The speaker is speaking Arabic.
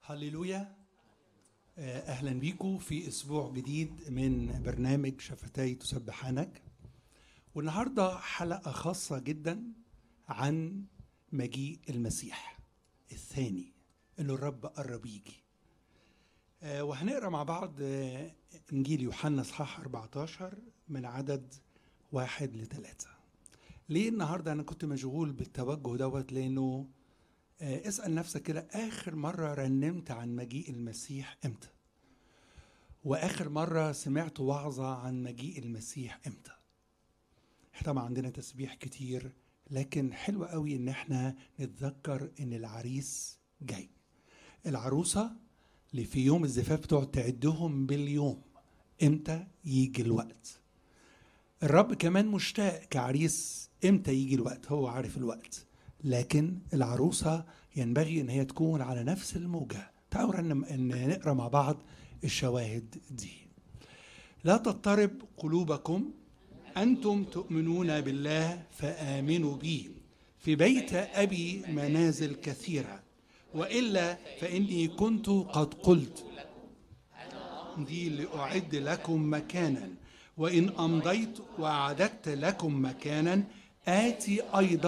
هللويا. أهلا بيكم في أسبوع جديد من برنامج شفتي تسبحانك. والنهاردة حلقة خاصة جدا عن مجيء المسيح الثاني اللي الرب قرب يجي. وهنقرأ مع بعض إنجيل يوحنا اصحاح 14 من عدد 1-3. ليه النهاردة أنا كنت مشغول بالتوجه دوت؟ لأنه اسأل نفسك كده، آخر مرة رنمت عن مجيء المسيح إمتى؟ وآخر مرة سمعت وعظة عن مجيء المسيح إمتى؟ طبعا عندنا تسبيح كتير، لكن حلو قوي إن احنا نتذكر إن العريس جاي. العروسة اللي في يوم الزفاف بتقعد تعدهم باليوم إمتى يجي الوقت. الرب كمان مشتاق كعريس إمتى يجي الوقت، هو عارف الوقت، لكن العروسة ينبغي ان هي تكون على نفس الموجة. تعالوا نقرأ مع بعض الشواهد دي. لا تضطرب قلوبكم، أنتم تؤمنون بالله فآمنوا بي، في بيت أبي منازل كثيرة، وإلا فإني كنت قد قلت دي لأعد لكم مكانا، وإن أمضيت وأعددت لكم مكانا آتي أيضا